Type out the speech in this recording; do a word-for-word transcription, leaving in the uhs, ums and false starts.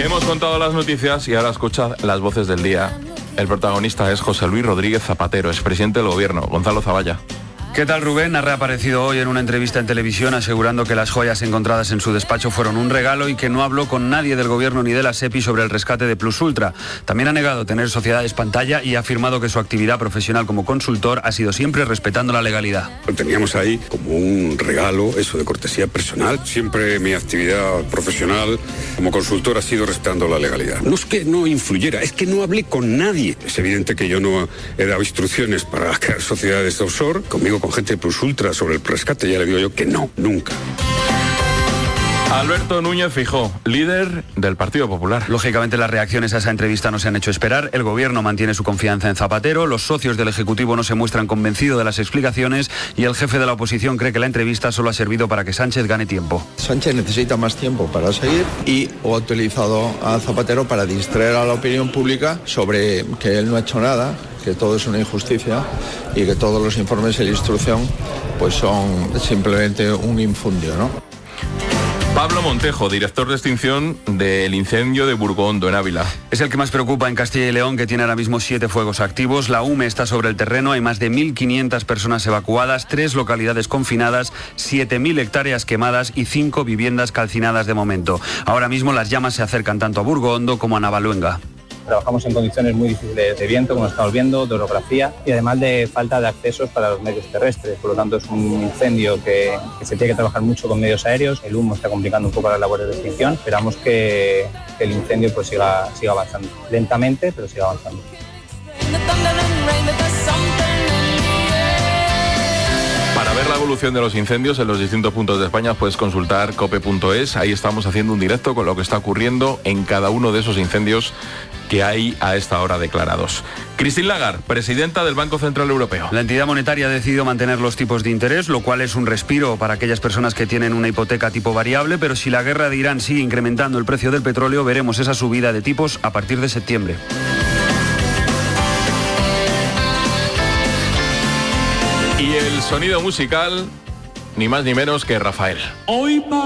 Hemos contado las noticias y ahora escucha las voces del día. El protagonista es José Luis Rodríguez Zapatero, expresidente del gobierno. Gonzalo Zavalla. ¿Qué tal, Rubén? Ha reaparecido hoy en una entrevista en televisión asegurando que las joyas encontradas en su despacho fueron un regalo y que no habló con nadie del gobierno ni de la SEPI sobre el rescate de Plus Ultra. También ha negado tener sociedades pantalla y ha afirmado que su actividad profesional como consultor ha sido siempre respetando la legalidad. Lo teníamos ahí como un regalo, eso de cortesía personal. Siempre mi actividad profesional como consultor ha sido respetando la legalidad. No es que no influyera, es que no hablé con nadie. Es evidente que yo no he dado instrucciones para crear sociedades de offshore. Conmigo con gente de Plus Ultra sobre el rescate, ya le digo yo que no, nunca. Alberto Núñez Feijóo, líder del Partido Popular. Lógicamente las reacciones a esa entrevista no se han hecho esperar. El gobierno mantiene su confianza en Zapatero, los socios del Ejecutivo no se muestran convencidos de las explicaciones y el jefe de la oposición cree que la entrevista solo ha servido para que Sánchez gane tiempo. Sánchez necesita más tiempo para seguir y ha utilizado a Zapatero para distraer a la opinión pública sobre que él no ha hecho nada, que todo es una injusticia y que todos los informes de la instrucción pues son simplemente un infundio, ¿no? Pablo Montejo, director de extinción del incendio de Burgondo, en Ávila. Es el que más preocupa en Castilla y León, que tiene ahora mismo siete fuegos activos. La U M E está sobre el terreno, hay más de mil quinientas personas evacuadas, tres localidades confinadas, siete mil hectáreas quemadas y cinco viviendas calcinadas de momento. Ahora mismo las llamas se acercan tanto a Burgondo como a Navaluenga. Trabajamos en condiciones muy difíciles de viento, como estamos viendo, de orografía y además de falta de accesos para los medios terrestres. Por lo tanto, es un incendio que, que se tiene que trabajar mucho con medios aéreos. El humo está complicando un poco las labores de extinción. Esperamos que, que el incendio pues siga, siga avanzando. Lentamente, pero siga avanzando. Para ver la evolución de los incendios en los distintos puntos de España puedes consultar cope punto es. Ahí estamos haciendo un directo con lo que está ocurriendo en cada uno de esos incendios que hay a esta hora declarados. Christine Lagarde, presidenta del Banco Central Europeo. La entidad monetaria ha decidido mantener los tipos de interés, lo cual es un respiro para aquellas personas que tienen una hipoteca tipo variable, pero si la guerra de Irán sigue incrementando el precio del petróleo, veremos esa subida de tipos a partir de septiembre. Y el sonido musical, ni más ni menos que Rafael. Hoy